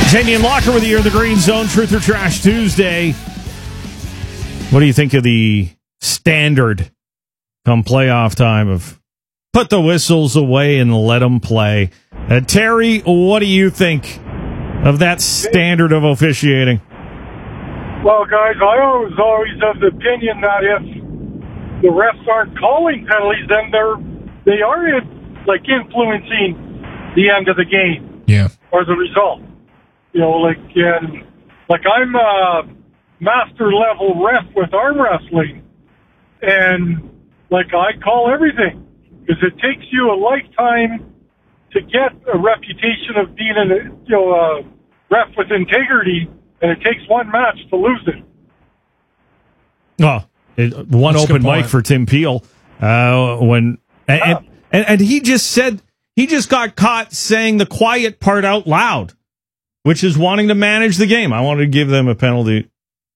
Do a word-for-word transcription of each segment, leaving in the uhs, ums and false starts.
Jamie and Locker with you in the Green Zone, Truth or Trash Tuesday. What do you think of the standard come playoff time of put the whistles away and let them play? Uh, Terry, what do you think of that standard of officiating? Well, guys, I always always of the opinion that if the refs aren't calling penalties, then they're they are like influencing the end of the game, yeah, or the result. You know, like and like I'm a master level ref with arm wrestling, and like I call everything because it takes you a lifetime to get a reputation of being a you know a ref with integrity. And it takes one match to lose it. Oh, it, one That's open mic for Tim Peel. Uh, when and, yeah. and, and he just said he just got caught saying the quiet part out loud, which is wanting to manage the game. I wanted to give them a penalty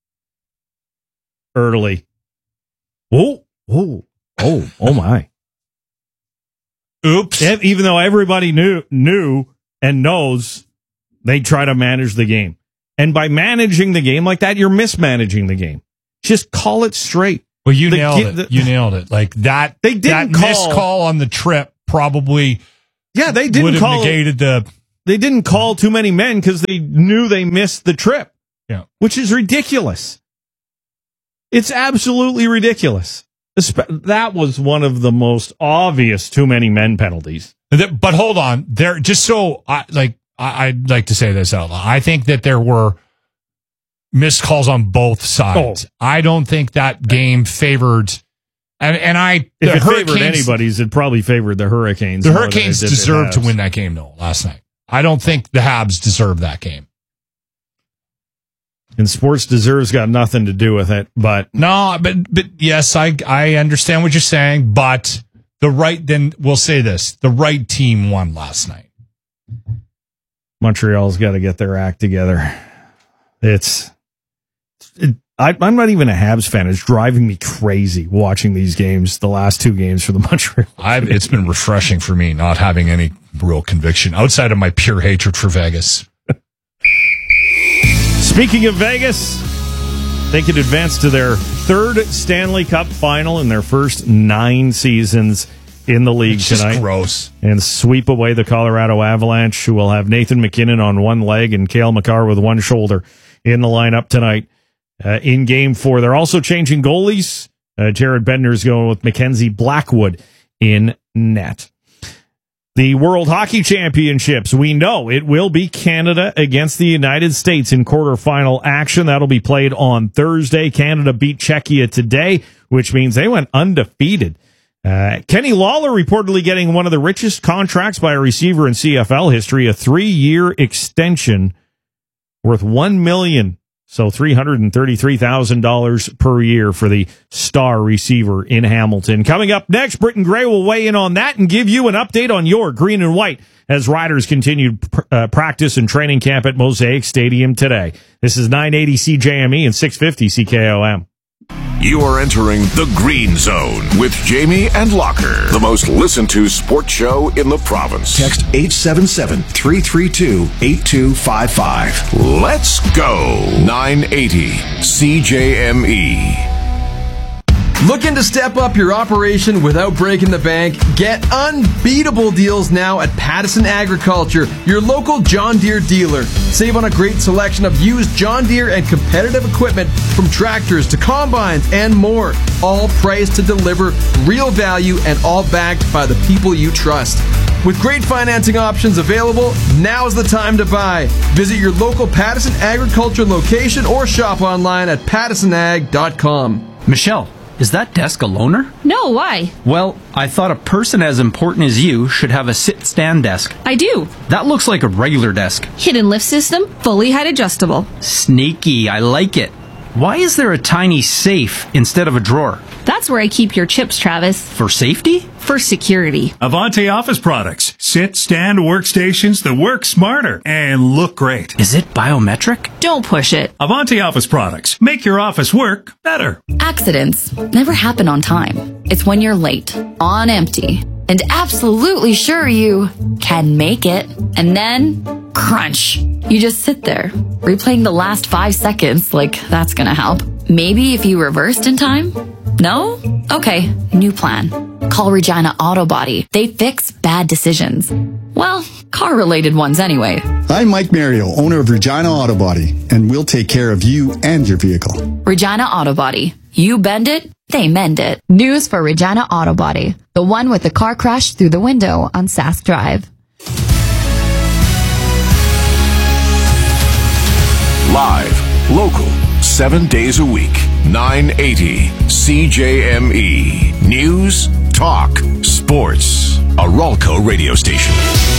early. Oh, oh, oh, oh my! Oops! Even though everybody knew knew and knows, they try to manage the game. And by managing the game like that, you're mismanaging the game. Just call it straight. Well, you the, nailed it. The, you nailed it. Like that. They didn't that call, missed call on the trip probably. Yeah, they didn't would have call, negated the. They didn't call too many men because they knew they missed the trip. Yeah, which is ridiculous. It's absolutely ridiculous. That was one of the most obvious too many men penalties. But hold on, there. Just so I like. I'd like to say this out loud. I think that there were missed calls on both sides. Oh. I don't think that game favored, and, and I if it favored anybody's, it probably favored the Hurricanes. The Hurricanes deserved to win that game, though, last night. I don't think the Habs deserved that game. And sports deserves got nothing to do with it, but no, but but yes, I I understand what you're saying, but the right then we'll say this: the right team won last night. Montreal's got to get their act together. It's, it, I, I'm not even a Habs fan. It's driving me crazy watching these games, the last two games for the Montreal. I've, it's been refreshing for me not having any real conviction outside of my pure hatred for Vegas. Speaking of Vegas, they could advance to their third Stanley Cup final in their first nine seasons in the league it's tonight. Just gross. And sweep away the Colorado Avalanche, who will have Nathan MacKinnon on one leg and Cale Makar with one shoulder in the lineup tonight uh, in game four. They're also changing goalies. Uh, Jared Bednar's going with Mackenzie Blackwood in net. The World Hockey Championships, we know it will be Canada against the United States in quarterfinal action. That'll be played on Thursday. Canada beat Czechia today, which means they went undefeated. Uh, Kenny Lawler reportedly getting one of the richest contracts by a receiver in C F L history, a three-year extension worth one million dollars, so three hundred thirty-three thousand dollars per year for the star receiver in Hamilton. Coming up next, Britton Gray will weigh in on that and give you an update on your green and white as Riders continued pr- uh, practice and training camp at Mosaic Stadium today. This is nine eighty C J M E and six fifty C K O M. You are entering the Green Zone with Jamie and Locker, the most listened to sports show in the province. Text eight seven seven, three three two, eight two five five. Let's go. nine eighty C J M E. Looking to step up your operation without breaking the bank? Get unbeatable deals now at Pattison Agriculture, your local John Deere dealer. Save on a great selection of used John Deere and competitive equipment from tractors to combines and more. All priced to deliver real value and all backed by the people you trust. With great financing options available, now's the time to buy. Visit your local Pattison Agriculture location or shop online at pattison ag dot com. Michelle, is that desk a loaner? No, why? Well, I thought a person as important as you should have a sit-stand desk. I do. That looks like a regular desk. Hidden lift system, fully height adjustable. Sneaky, I like it. Why is there a tiny safe instead of a drawer? That's where I keep your chips, Travis. For safety? For security. Avante Office products. Sit, stand workstations that work smarter and look great. Is it biometric? Don't push it. Avante Office products. Make your office work better. Accidents never happen on time. It's when you're late, on empty, and absolutely sure you can make it, and then crunch. You just sit there, replaying the last five seconds like that's gonna help. Maybe if you reversed in time? No? Okay, new plan. Call Regina Auto Body. They fix bad decisions. Well, car-related ones anyway. I'm Mike Mario, owner of Regina Auto Body, and we'll take care of you and your vehicle. Regina Auto Body. You bend it, they mend it. News for Regina Auto Body. The one with the car crash through the window on Sask Drive. Live, local, seven days a week, nine eighty C J M E. News, talk, sports. A Ralco radio station.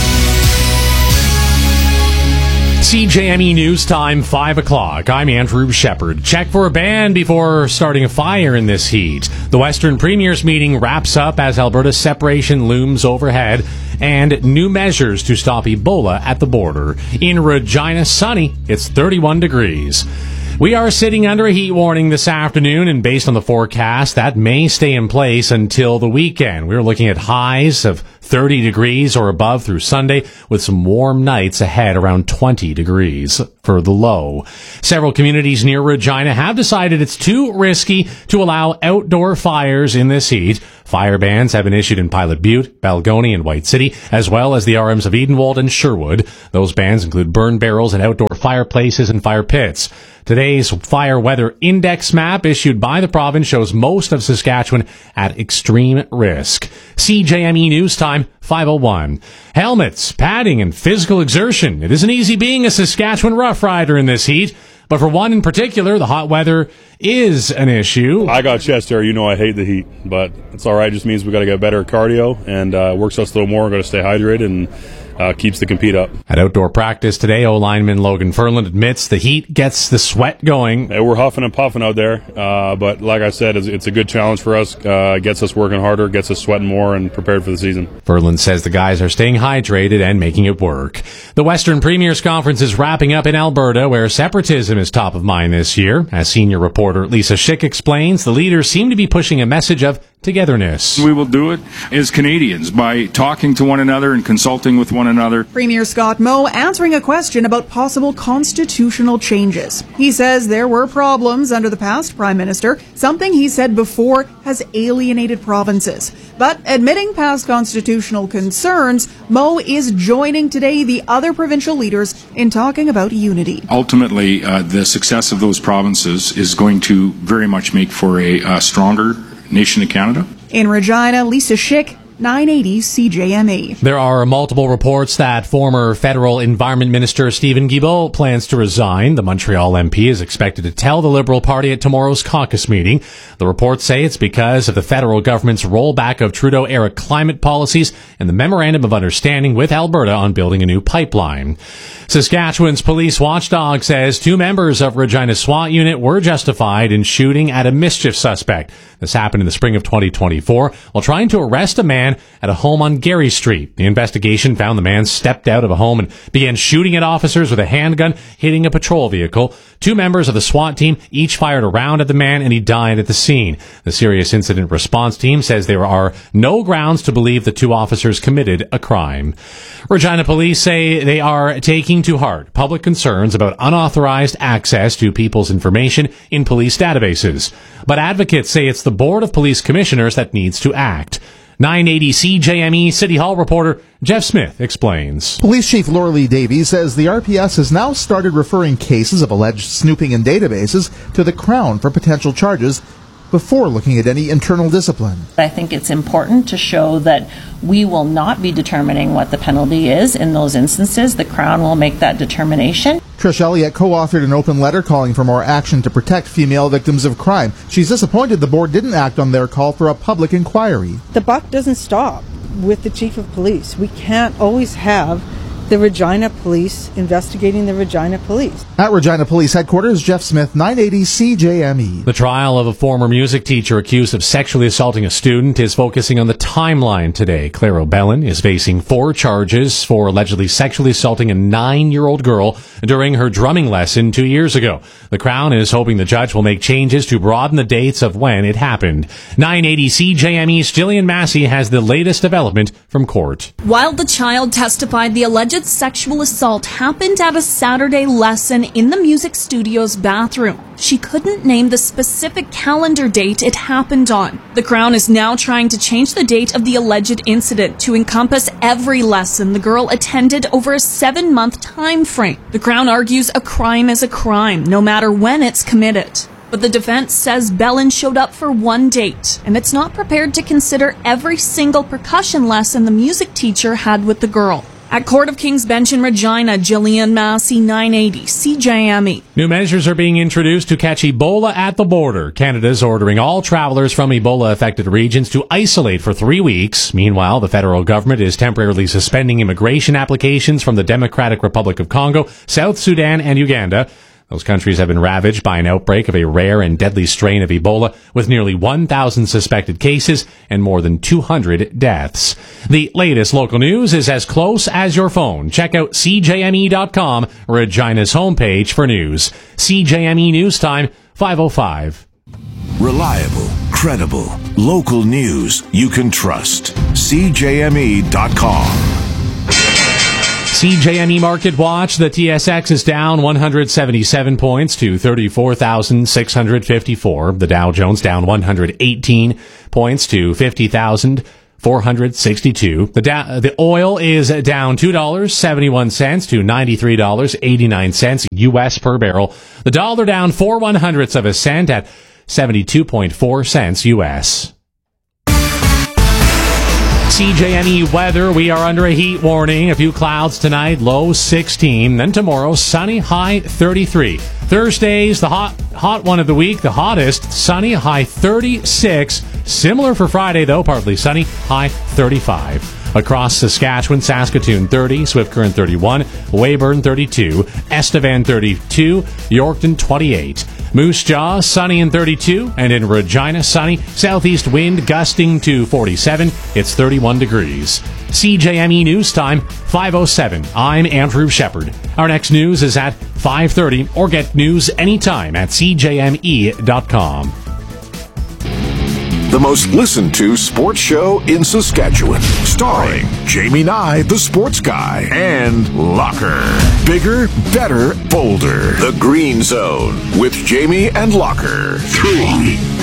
C J M E News Time, five o'clock. I'm Andrew Shepard. Check for a ban before starting a fire in this heat. The Western Premiers meeting wraps up as Alberta's separation looms overhead and new measures to stop Ebola at the border. In Regina, sunny, it's thirty-one degrees. We are sitting under a heat warning this afternoon, and based on the forecast, that may stay in place until the weekend. We're looking at highs of thirty degrees or above through Sunday, with some warm nights ahead around twenty degrees for the low. Several communities near Regina have decided it's too risky to allow outdoor fires in this heat. Fire bans have been issued in Pilot Butte, Balgonie, and White City, as well as the R Ms of Edenwald and Sherwood. Those bans include burn barrels and outdoor fireplaces and fire pits. Today's fire weather index map issued by the province shows most of Saskatchewan at extreme risk. C J M E News Time, five oh one. Helmets, padding, and physical exertion. It isn't easy being a Saskatchewan Rough Rider in this heat. But for one in particular, the hot weather is an issue. I got chest hair. You know I hate the heat, but it's all right. It just means we got to get better cardio and uh, works us a little more. We're going to stay hydrated and uh, keeps the compete up. At outdoor practice today, O-lineman Logan Furland admits the heat gets the sweat going. Hey, we're huffing and puffing out there, uh, but like I said, it's, it's a good challenge for us. Uh, gets us working harder, gets us sweating more, and prepared for the season. Furland says the guys are staying hydrated and making it work. The Western Premiers Conference is wrapping up in Alberta, where separatism is top of mind this year. As senior reporter Lisa Schick explains, the leaders seem to be pushing a message of togetherness. We will do it as Canadians by talking to one another and consulting with one another. Premier Scott Moe answering a question about possible constitutional changes. He says there were problems under the past Prime Minister, something he said before has alienated provinces. But admitting past constitutional concerns, Moe is joining today the other provincial leaders in talking about unity. Ultimately, uh, the success of those provinces is going to very much make for a uh, stronger nation of Canada. In Regina, Lisa Schick, nine eighty C J M E. There are multiple reports that former federal Environment Minister Stephen Guilbeault plans to resign. The Montreal M P is expected to tell the Liberal Party at tomorrow's caucus meeting. The reports say it's because of the federal government's rollback of Trudeau-era climate policies and the Memorandum of Understanding with Alberta on building a new pipeline. Saskatchewan's police watchdog says two members of Regina's SWAT unit were justified in shooting at a mischief suspect. This happened in the spring of twenty twenty-four while trying to arrest a man at a home on Gary Street. The investigation found the man stepped out of a home and began shooting at officers with a handgun, hitting a patrol vehicle. Two members of the SWAT team each fired a round at the man, and he died at the scene. The Serious Incident Response Team says there are no grounds to believe the two officers committed a crime. Regina police say they are taking to heart public concerns about unauthorized access to people's information in police databases. But advocates say it's the Board of Police Commissioners that needs to act. nine eighty C J M E City Hall reporter Jeff Smith explains. Police Chief Laura Lee Davies says the R P S has now started referring cases of alleged snooping in databases to the Crown for potential charges before looking at any internal discipline. I think it's important to show that we will not be determining what the penalty is in those instances. The Crown will make that determination. Trish Elliott co-authored an open letter calling for more action to protect female victims of crime. She's disappointed the board didn't act on their call for a public inquiry. The buck doesn't stop with the chief of police. We can't always have the Regina Police investigating the Regina Police. At Regina Police Headquarters, Jeff Smith, nine eighty C J M E. The trial of a former music teacher accused of sexually assaulting a student is focusing on the timeline today. Claire O'Bellin is facing four charges for allegedly sexually assaulting a nine-year-old girl during her drumming lesson two years ago. The Crown is hoping the judge will make changes to broaden the dates of when it happened. nine eighty C J M E's Jillian Massey has the latest development from court. While the child testified, the alleged alleged sexual assault happened at a Saturday lesson in the music studio's bathroom. She couldn't name the specific calendar date it happened on. The Crown is now trying to change the date of the alleged incident to encompass every lesson the girl attended over a seven-month time frame. The Crown argues a crime is a crime, no matter when it's committed. But the defense says Bellin showed up for one date, and it's not prepared to consider every single percussion lesson the music teacher had with the girl. At Court of King's Bench in Regina, Jillian Massey, nine eighty C J M E. New measures are being introduced to catch Ebola at the border. Canada's ordering all travelers from Ebola-affected regions to isolate for three weeks. Meanwhile, the federal government is temporarily suspending immigration applications from the Democratic Republic of Congo, South Sudan, and Uganda. Those countries have been ravaged by an outbreak of a rare and deadly strain of Ebola, with nearly one thousand suspected cases and more than two hundred deaths. The latest local news is as close as your phone. Check out C J M E dot com, Regina's homepage for news. C J M E News Time, five oh five. Reliable, credible, local news you can trust. C J M E dot com. C J M E Market Watch, the T S X is down one hundred seventy-seven points to thirty-four thousand six hundred fifty-four. The Dow Jones down one hundred eighteen points to fifty thousand four hundred sixty-two. The da- the oil is down two dollars and seventy-one cents to ninety-three dollars and eighty-nine cents U S per barrel. The dollar down four one hundredths of a cent at seventy-two point four cents U S. C J M E weather, we are under a heat warning. A few clouds tonight, low sixteen. Then tomorrow, sunny, high thirty-three. Thursday's the hot hot one of the week, the hottest, sunny, high thirty-six. Similar for Friday, though, partly sunny, high thirty-five. Across Saskatchewan, Saskatoon thirty, Swift Current thirty-one, Weyburn thirty-two, Estevan thirty-two, Yorkton twenty-eight. Moose Jaw, sunny and thirty-two, and in Regina, sunny. Southeast wind gusting to forty-seven. It's thirty-one degrees. C J M E News Time, five oh seven. I'm Andrew Shepard. Our next news is at five thirty, or get news anytime at C J M E dot com. The most listened to sports show in Saskatchewan. Starring Jamie Nye, the sports guy, and Locker. Bigger, better, bolder. The Green Zone with Jamie and Locker. Three,